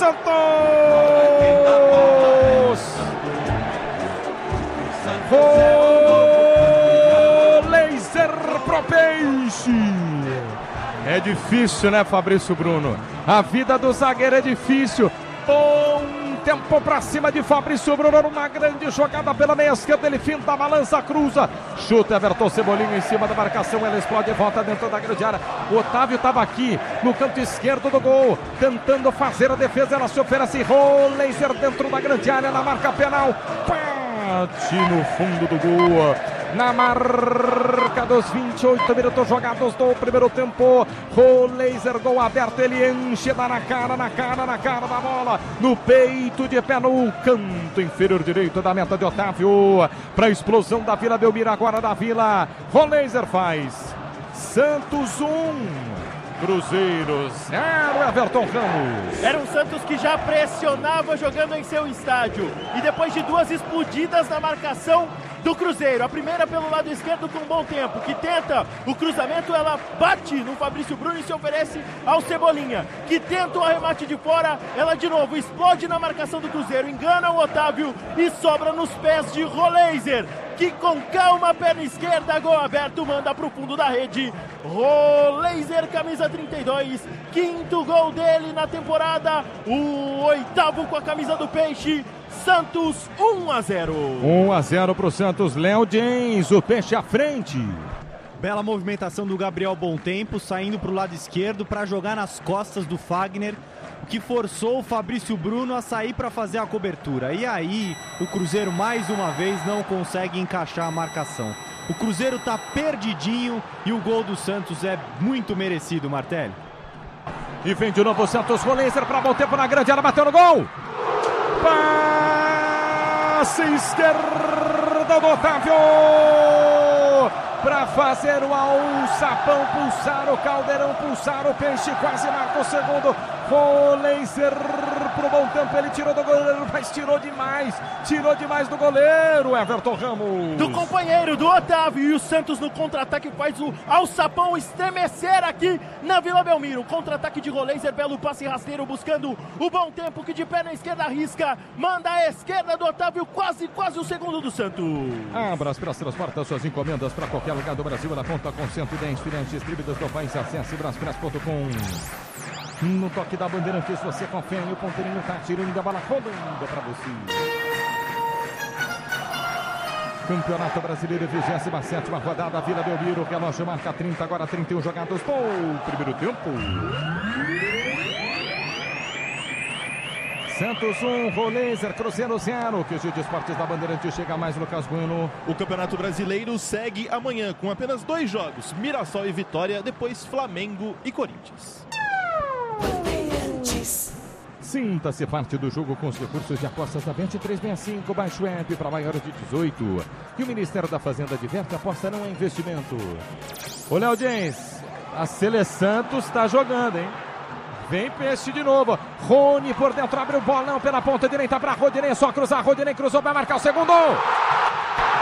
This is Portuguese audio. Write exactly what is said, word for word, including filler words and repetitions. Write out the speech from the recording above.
Santos! Roleiser pro Peixe! É difícil, né, Fabrício Bruno? A vida do zagueiro é difícil. Bom tempo pra cima de Fabrício Bruno, numa grande jogada pela meia esquerda, ele finta a balança, cruza, chuta Everton Cebolinha em cima da marcação, ela explode e volta dentro da grande área. O Otávio estava aqui no canto esquerdo do gol, tentando fazer a defesa, ela se oferece, Roleiser dentro da grande área, na marca penal, bate no fundo do gol. Na marca dos vinte e oito minutos jogados do primeiro tempo, Roleiser, gol aberto, ele enche, dá na cara, na cara, na cara da bola, no peito, de pé no canto inferior direito da meta de Otávio, para a explosão da Vila Belmiro, agora da Vila, Roleiser faz, Santos um, Cruzeiro zero, Everton Ramos. Era um Santos que já pressionava jogando em seu estádio, e depois de duas explodidas na marcação do Cruzeiro, a primeira pelo lado esquerdo com um bom tempo, que tenta o cruzamento, ela bate no Fabrício Bruno e se oferece ao Cebolinha, que tenta o arremate de fora, ela de novo explode na marcação do Cruzeiro, engana o Otávio e sobra nos pés de Roleiser, que com calma, perna esquerda, gol aberto, manda pro fundo da rede. Roleiser, camisa trinta e dois, quinto gol dele na temporada, o oitavo com a camisa do Peixe. Santos um a zero. um a zero pro Santos. Léo James, o Peixe à frente. Bela movimentação do Gabriel Bontempo, saindo para o lado esquerdo para jogar nas costas do Fagner, que forçou o Fabrício Bruno a sair para fazer a cobertura. E aí o Cruzeiro mais uma vez não consegue encaixar a marcação. O Cruzeiro tá perdidinho e o gol do Santos é muito merecido, Martelli. E vem de novo o Santos, Roleiser para Bontempo na grande área, bateu no gol. Passe esquerda do Otávio para fazer o alçapão, pulsar o caldeirão, pulsar o Peixe, quase marca o segundo. Roleiser pro Bontempo, ele tirou do goleiro, mas tirou demais, tirou demais do goleiro, Everton Ramos. Do companheiro, do Otávio, e o Santos no contra-ataque faz o alçapão estremecer aqui na Vila Belmiro. Contra-ataque de Roleiser, belo passe rasteiro, buscando o Bontempo, que de perna esquerda arrisca, manda a esquerda do Otávio, quase, quase o segundo do Santos. Abra as pressas, transporta suas encomendas para qualquer lugar do Brasil, na conta com cento e dez clientes distribuídos do país. Acesse braspress ponto com. No toque da Bandeirantes, você confere, o ponteirinho tá tirando a bola rolando para você. Campeonato Brasileiro, vigésima sétima rodada, Vila Belmiro, relógio marca trinta, agora trinta e um jogados do primeiro tempo. Santos um, Roleiser, Cruzeiro zero, que o Gil de Esportes da Bandeirantes chega mais, Lucas Bueno. O Campeonato Brasileiro segue amanhã com apenas dois jogos, Mirassol e Vitória, depois Flamengo e Corinthians. Sinta-se parte do jogo com os recursos de apostas da vinte e três sessenta e cinco. Baixe o app para maiores de dezoito. E o Ministério da Fazenda diverte, aposta não é investimento. Ô Léo James, a Sele Santos está jogando, hein? Vem Peixe de novo. Rony por dentro, abre o bolão pela ponta direita para Rodinei. Só cruzar, Rodinei cruzou, vai marcar o segundo.